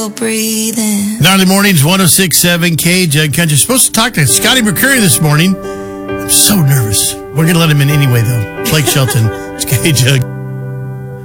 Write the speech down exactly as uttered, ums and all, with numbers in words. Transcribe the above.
Breathing. Gnarly Mornings, one oh six point seven K J U G Country. Supposed to talk to Scotty Mercury this morning. I'm so nervous. We're going to let him in anyway, though. Blake Shelton, it's K J U G.